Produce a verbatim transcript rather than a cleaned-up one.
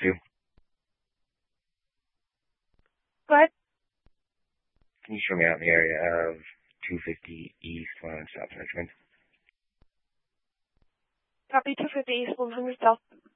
to? What? Can you show me out in the area of two fifty East, one hundred South Richmond? Copy two fifty East, one hundred South